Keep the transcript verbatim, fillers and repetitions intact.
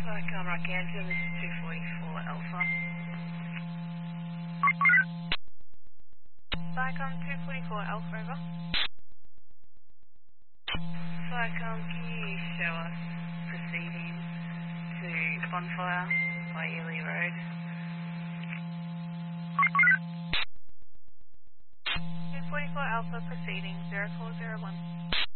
Cyclone Archangel, this is two forty-four Alpha. Cyclone two forty-four Alpha, over. Cyclone, can you show us proceeding to Bonfire by Ely Road? two forty-four Alpha proceeding, zero four zero one.